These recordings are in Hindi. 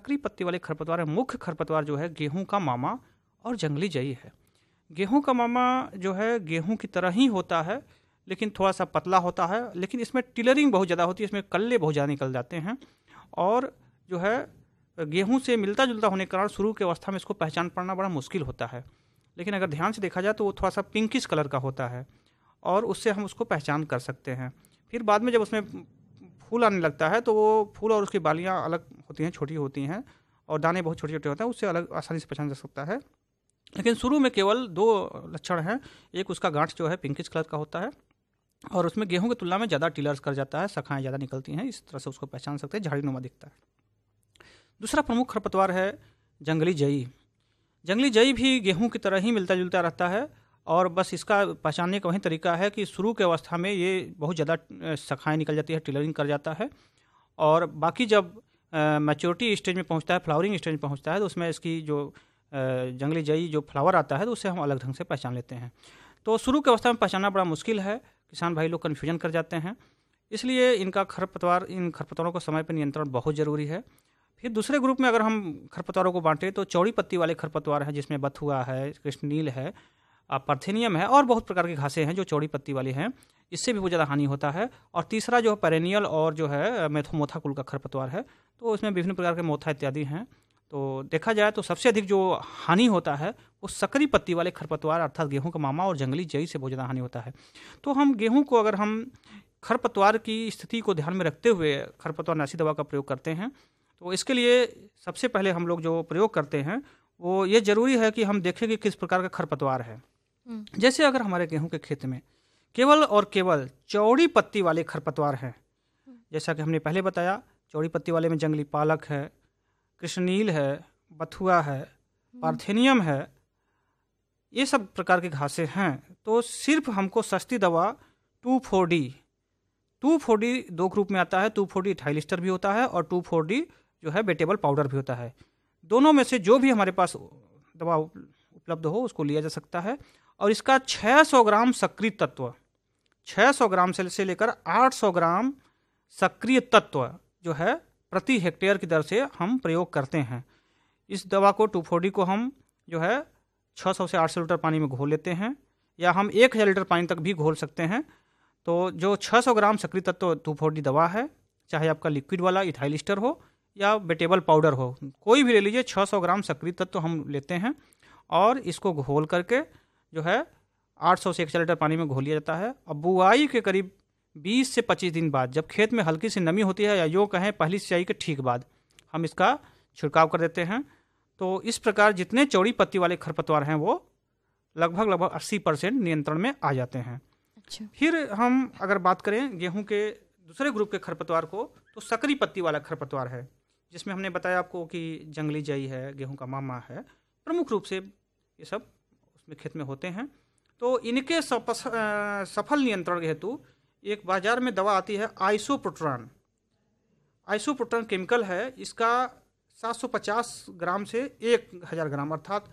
सक्रिय पत्ती वाले खरपतवार में मुख्य खरपतवार जो है गेहूं का मामा और जंगली जई है। गेहूं का मामा जो है गेहूं की तरह ही होता है, लेकिन थोड़ा सा पतला होता है, लेकिन इसमें टिलरिंग बहुत ज़्यादा होती है, इसमें कल्ले बहुत ज़्यादा निकल जाते हैं और जो है गेहूं से मिलता जुलता होने के कारण शुरू की अवस्था में इसको पहचान पाना बड़ा मुश्किल होता है। लेकिन अगर ध्यान से देखा जाए तो वो थोड़ा सा पिंकिश कलर का होता है और उससे हम उसको पहचान कर सकते हैं। फिर बाद में जब उसमें फूल आने लगता है तो वो फूल और उसकी बालियाँ अलग होती हैं, छोटी होती हैं और दाने बहुत छोटे छोटे होते हैं, उससे अलग आसानी से पहचान जा सकता है। लेकिन शुरू में केवल 2 लक्षण हैं। एक उसका गांठ जो है पिंकिश कलर का होता है और उसमें गेहूं की तुलना में ज़्यादा टिलर्स कर जाता है, शाखाएं ज़्यादा निकलती हैं, इस तरह से उसको पहचान सकते हैं, झाड़ीनुमा दिखता है। दूसरा प्रमुख खरपतवार है जंगली जई। जंगली जई भी गेहूं की तरह ही मिलता जुलता रहता है और बस इसका पहचानने का वही तरीका है कि शुरू के अवस्था में ये बहुत ज़्यादा शाखाएं निकल जाती है, टिलरिंग कर जाता है और बाकी जब मैच्योरिटी स्टेज में पहुंचता है, फ्लावरिंग स्टेज में पहुंचता है तो उसमें इसकी जो जंगली जई जो फ्लावर आता है तो उससे हम अलग ढंग से पहचान लेते हैं। तो शुरू की अवस्था में पहचानना बड़ा मुश्किल है, किसान भाई लोग कन्फ्यूजन कर जाते हैं, इसलिए इन खरपतवारों को समय पर नियंत्रण बहुत ज़रूरी है। फिर दूसरे ग्रुप में अगर हम खरपतवारों को बांटें तो चौड़ी पत्ती वाले खरपतवार हैं, जिसमें बथुआ है, कृष्णनील है, पार्थेनियम है और बहुत प्रकार की घासें हैं जो चौड़ी पत्ती वाली हैं, इससे भी बहुत ज़्यादा हानि होता है। और तीसरा जो पेरेनियल और जो है मोथा कुल का खरपतवार है, तो उसमें विभिन्न प्रकार के मोथा इत्यादि हैं। तो देखा जाए तो सबसे अधिक जो हानि होता है वो सक्रिय पत्ती वाले खरपतवार अर्थात गेहूं का मामा और जंगली जई से बहुत ज़्यादा हानि होता है। तो हम गेहूं को अगर हम खरपतवार की स्थिति को ध्यान में रखते हुए खरपतवार नाशी दवा का प्रयोग करते हैं तो इसके लिए सबसे पहले हम लोग जो प्रयोग करते हैं वो ये ज़रूरी है कि हम देखें कि किस प्रकार का खरपतवार है। जैसे अगर हमारे गेहूं के खेत में केवल और केवल चौड़ी पत्ती वाले खरपतवार हैं, जैसा कि हमने पहले बताया, चौड़ी पत्ती वाले में जंगली पालक है, कृष्णनील है, बथुआ है, पार्थेनियम है, ये सब प्रकार की घासें हैं, तो सिर्फ हमको सस्ती दवा 2,4-D 2 ग्रुप में आता है। 2,4-D थाइलिस्टर भी होता है और 2,4-D जो है बेटेबल पाउडर भी होता है। दोनों में से जो भी हमारे पास दवा उपलब्ध हो उसको लिया जा सकता है और इसका 600 ग्राम सक्रिय तत्व, 600 ग्राम से लेकर 800 ग्राम सक्रिय तत्व जो है प्रति हेक्टेयर की दर से हम प्रयोग करते हैं। इस दवा को 2,4-D को हम जो है 600 से 800 लीटर पानी में घोल लेते हैं या हम 1000 लीटर पानी तक भी घोल सकते हैं। तो जो 600 ग्राम सक्रिय तत्व 2,4-D दवा है, चाहे आपका लिक्विड वाला इथाइलिस्टर हो या बेटेबल पाउडर हो, कोई भी ले लीजिए, 600 ग्राम सक्रिय तत्व हम लेते हैं और इसको घोल करके जो है 800 से 1000 लीटर पानी में घोल लिया जाता है। अब बुआई के करीब 20 से 25 दिन बाद जब खेत में हल्की सी नमी होती है या यूँ कहें पहली सिंचाई के ठीक बाद हम इसका छिड़काव कर देते हैं। तो इस प्रकार जितने चौड़ी पत्ती वाले खरपतवार हैं वो लगभग 80% नियंत्रण में आ जाते हैं। अच्छा। फिर हम अगर बात करें गेहूं के दूसरे ग्रुप के खरपतवार को, तो सकरी पत्ती वाला खरपतवार है, जिसमें हमने बताया आपको कि जंगली जई है, गेहूं का मामा है, प्रमुख रूप से ये सब उसमें खेत में होते हैं। तो इनके सफल नियंत्रण हेतु एक बाजार में दवा आती है आइसोप्रोट्रान। आइसोप्रोट्रान केमिकल है, इसका 750 ग्राम से 1000 ग्राम अर्थात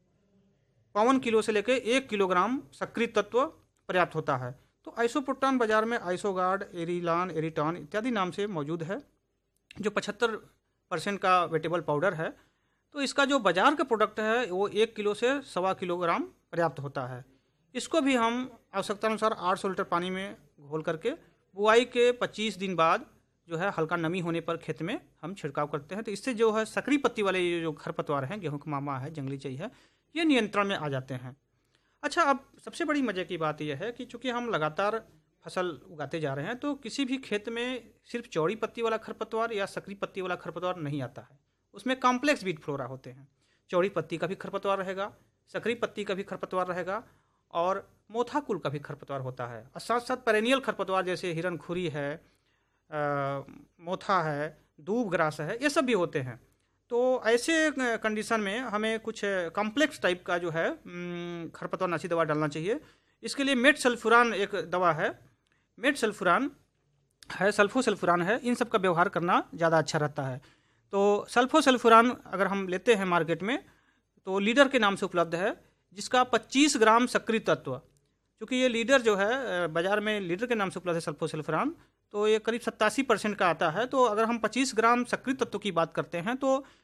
52 किलो से लेकर 1 किलोग्राम सक्रिय तत्व पर्याप्त होता है। तो आइसोप्रोट्रान बाजार में आइसोगार्ड, एरिलान, एरिटॉन इत्यादि नाम से मौजूद है, जो 75% का वेटेबल पाउडर है। तो इसका जो बाजार का प्रोडक्ट है वो 1 किलो से 1.25 किलोग्राम पर्याप्त होता है। इसको भी हम आवश्यकता अनुसार 800 लीटर पानी में घोल करके बुआई के 25 दिन बाद जो है हल्का नमी होने पर खेत में हम छिड़काव करते हैं। तो इससे जो है सकरी पत्ती वाले ये जो खरपतवार हैं, गेहूं का मामा है, जंगली जई है, ये नियंत्रण में आ जाते हैं। अच्छा, अब सबसे बड़ी मज़े की बात यह है कि चूँकि हम लगातार फसल उगाते जा रहे हैं तो किसी भी खेत में सिर्फ चौड़ी पत्ती वाला खरपतवार या सकरी पत्ती वाला खरपतवार नहीं आता है, उसमें कॉम्प्लेक्स बीट फ्लोरा होते हैं। चौड़ी पत्ती का भी खरपतवार रहेगा, सकरी पत्ती का भी खरपतवार रहेगा और मोथा कुल का भी खरपतवार होता है, और साथ साथ पेरेनियल खरपतवार जैसे हिरनखुरी है, मोथा है, दूब ग्रास है, ये सब भी होते हैं। तो ऐसे कंडीशन में हमें कुछ कॉम्प्लेक्स टाइप का जो है खरपतवार नाशी दवा डालना चाहिए। इसके लिए मेट सल्फुरान एक दवा है, मेट सल्फुरान है, सल्फोसल्फुरान है, इन सब का व्यवहार करना ज़्यादा अच्छा रहता है। तो सल्फोसल्फुरान अगर हम लेते हैं मार्केट में तो लीडर के नाम से उपलब्ध है, जिसका 25 ग्राम सक्रिय तत्व, क्योंकि ये लीडर जो है बाजार में लीडर के नाम से उपलब्ध है सल्फोसल्फुरान, तो ये करीब 87% का आता है। तो अगर हम 25 ग्राम सक्रिय तत्व की बात करते हैं तो